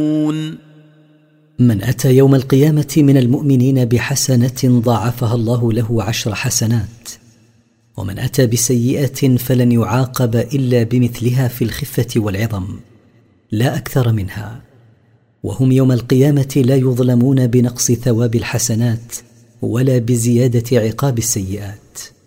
من أتى يوم القيامة من المؤمنين بحسنة ضاعفها الله له 10 حسنات، ومن أتى بسيئة فلن يعاقب إلا بمثلها في الخفة والعظم لا أكثر منها، وهم يوم القيامة لا يظلمون بنقص ثواب الحسنات ولا بزيادة عقاب السيئات.